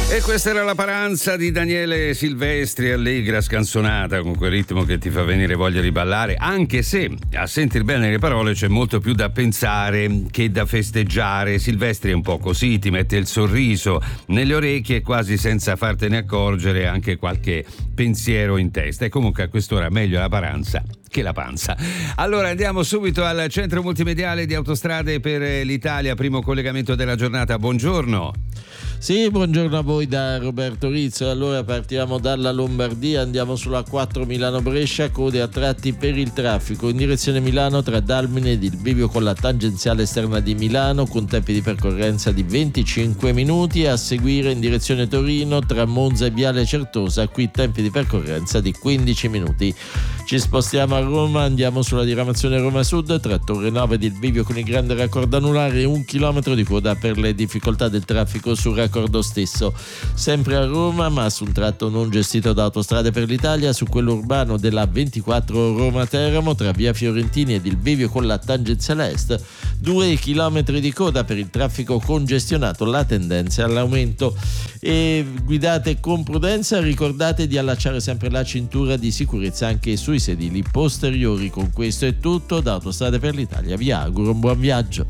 E questa era La Paranza di Daniele Silvestri, allegra, scanzonata, con quel ritmo che ti fa venire voglia di ballare, anche se a sentir bene le parole c'è molto più da pensare che da festeggiare. Silvestri è un po' così, ti mette il sorriso nelle orecchie quasi senza fartene accorgere, anche qualche pensiero in testa. E comunque a quest'ora meglio la paranza che la panza. Allora andiamo subito al centro multimediale di Autostrade per l'Italia, primo collegamento della giornata. Buongiorno. Sì, buongiorno a voi da Roberto Rizzo. Allora partiamo dalla Lombardia, andiamo sulla 4 Milano-Brescia, code a tratti per il traffico in direzione Milano tra Dalmine ed il bivio con la tangenziale esterna di Milano, con tempi di percorrenza di 25 minuti. A seguire in direzione Torino tra Monza e Viale Certosa, qui tempi di percorrenza di 15 minuti. Ci spostiamo a Roma, andiamo sulla diramazione Roma Sud tra Torre Nova ed il bivio con il grande raccordo anulare, 1 chilometro di coda per le difficoltà del traffico sul raccordo stesso. Sempre a Roma, ma su un tratto non gestito da Autostrade per l'Italia, su quello urbano della 24 Roma-Teramo tra via Fiorentini ed il bivio con la tangenziale est, 2 chilometri di coda per il traffico congestionato, la tendenza è all'aumento. E guidate con prudenza, ricordate di allacciare sempre la cintura di sicurezza anche sui sedili posteriori. Con questo è tutto da Autostrade per l'Italia, vi auguro un buon viaggio.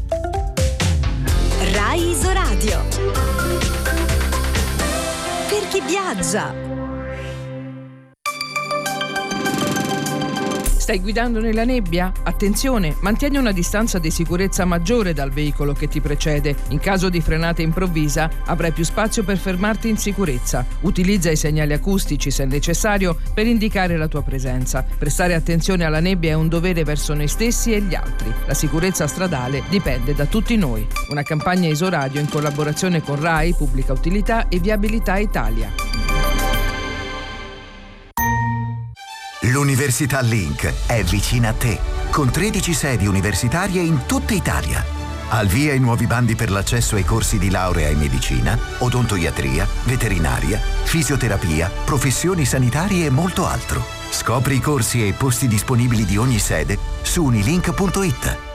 Rai Isoradio, per chi viaggia. Stai guidando nella nebbia? Attenzione, mantieni una distanza di sicurezza maggiore dal veicolo che ti precede. In caso di frenata improvvisa avrai più spazio per fermarti in sicurezza. Utilizza i segnali acustici se necessario per indicare la tua presenza. Prestare attenzione alla nebbia è un dovere verso noi stessi e gli altri. La sicurezza stradale dipende da tutti noi. Una campagna Isoradio in collaborazione con Rai, Pubblica Utilità e Viabilità Italia. L'Università Link è vicina a te, con 13 sedi universitarie in tutta Italia. Al via i nuovi bandi per l'accesso ai corsi di laurea in medicina, odontoiatria, veterinaria, fisioterapia, professioni sanitarie e molto altro. Scopri i corsi e i posti disponibili di ogni sede su unilink.it.